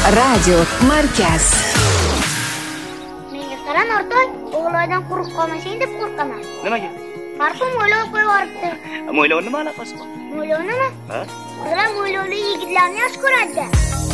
Radio Markaz. Menga qara Nortoy, o'g'loydan quruq qolmasang deb qo'rqaman. Nimaga? Marhum mo'ylov qo'yib yuboribdi. Mo'ylov nima aloqasi bor? Mo'ylov nima? Ha? Ular mo'ylovli yigitlarni yaxshi ko'radi.